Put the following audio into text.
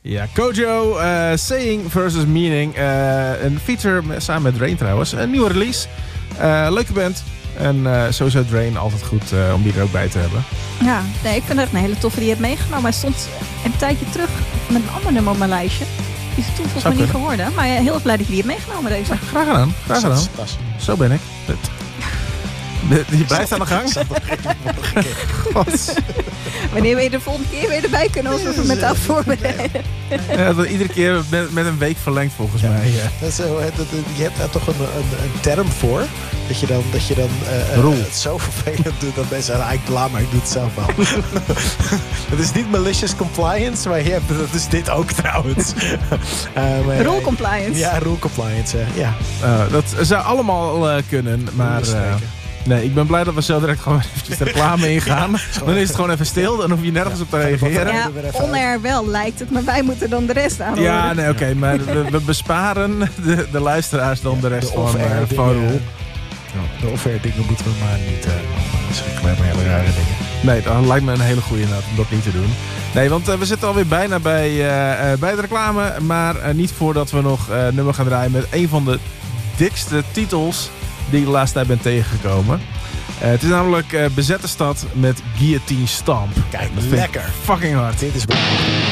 Ja, Kojo, Saying versus Meaning. Een feature samen met Drain trouwens. Een nieuwe release. Leuke band. En sowieso Drain altijd goed om die er ook bij te hebben. Ja, nee, ik vind het echt een hele toffe die je hebt meegenomen. Hij stond een tijdje terug met een ander nummer op mijn lijstje. Die is toen volgens mij niet geworden. Maar heel erg blij dat je die hebt meegenomen deze. Ja, graag gedaan. Graag gedaan. Zo ben ik. Je blijft aan de gang? Wanneer we je de volgende keer weer erbij kunnen als we het met jou voorbereiden. Ja, dat iedere keer met een week verlengd volgens mij. Ja. Je hebt daar toch een term voor? Dat je dan het zo vervelend doet dat mensen zeggen, laat maar, ik doe het zelf wel. Het is niet malicious compliance, maar dat is dit ook trouwens. Rule compliance. Ja, rule compliance. Ja. Dat zou allemaal kunnen, maar... Nee, ik ben blij dat we zo direct gewoon eventjes de reclame ingaan. Dan is het gewoon even stil, dan hoef je nergens op te reageren. Ja, on-air wel lijkt het, maar wij moeten dan de rest aan. Ja, nee, oké, maar we besparen de luisteraars dan de rest van Roel. De off-air dingen moeten we maar niet misschien maar hele rare dingen. Nee, dat lijkt me een hele goede inderdaad om dat niet te doen. Nee, want we zitten alweer bijna bij de reclame. Maar niet voordat we nog nummer gaan draaien met een van de dikste titels die ik de laatste tijd ben tegengekomen. Het is namelijk Bezette Stad met Guillotine Stomp. Kijk, lekker. Fucking hard. Dit is